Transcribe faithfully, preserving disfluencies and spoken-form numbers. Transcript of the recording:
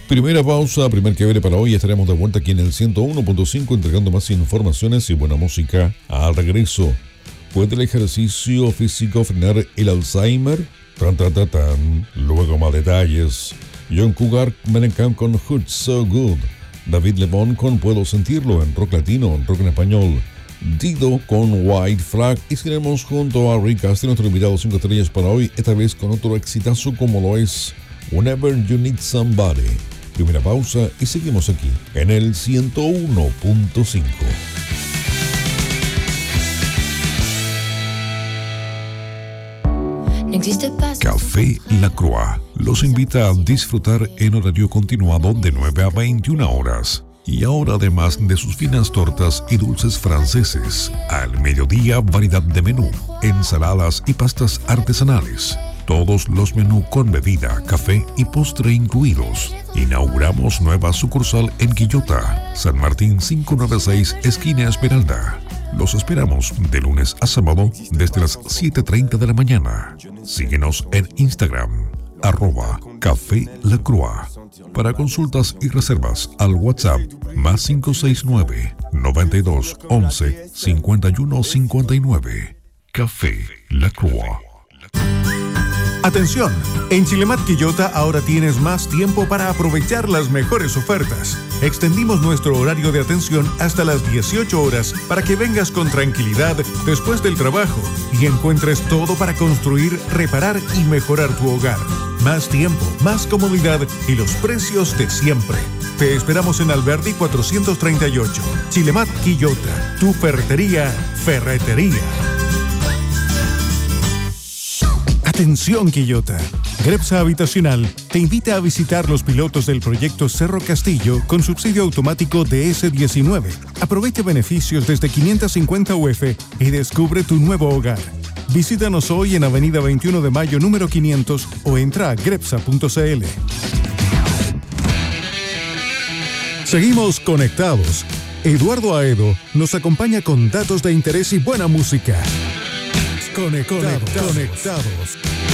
Primera pausa, primer que viene para hoy. Estaremos de vuelta aquí en el ciento uno punto cinco entregando más informaciones y buena música. Al regreso, ¿puede el ejercicio físico frenar el Alzheimer? Tan, tan, tan, tan. Luego más detalles. John Cougar Mellencamp con Hurt So Good. David Lebón con Puedo Sentirlo en rock latino, rock en español. Dido con White Flag. Y seguiremos junto a Rick Astley, nuestro invitado cinco estrellas para hoy, esta vez con otro exitazo como lo es Whenever You Need Somebody. Primera pausa y seguimos aquí en el ciento uno punto cinco. Café La Croix los invita a disfrutar en horario continuado de nueve a veintiuna horas. Y ahora, además de sus finas tortas y dulces franceses, al mediodía variedad de menú, ensaladas y pastas artesanales. Todos los menús con bebida, café y postre incluidos. Inauguramos nueva sucursal en Quillota, San Martín quinientos noventa y seis, esquina Esmeralda. Los esperamos de lunes a sábado desde las siete y treinta de la mañana. Síguenos en Instagram, arroba Café La Croix. Para consultas y reservas al WhatsApp más cinco seis nueve, noventa y dos, once, cincuenta y uno cincuenta y nueve. Café La Croix. Atención, en Chilemat Quillota ahora tienes más tiempo para aprovechar las mejores ofertas. Extendimos nuestro horario de atención hasta las dieciocho horas para que vengas con tranquilidad después del trabajo y encuentres todo para construir, reparar y mejorar tu hogar. Más tiempo, más comodidad y los precios de siempre. Te esperamos en Alberdi cuatrocientos treinta y ocho. Chilemat Quillota, tu ferretería, ferretería. Atención Quillota, Grepsa Habitacional te invita a visitar los pilotos del proyecto Cerro Castillo con subsidio automático de ese diecinueve. Aprovecha beneficios desde quinientos cincuenta U F y descubre tu nuevo hogar. Visítanos hoy en Avenida veintiuno de Mayo número quinientos o entra a grepsa punto c l. Seguimos conectados. Eduardo Aedo nos acompaña con datos de interés y buena música. Conectados. Conectados.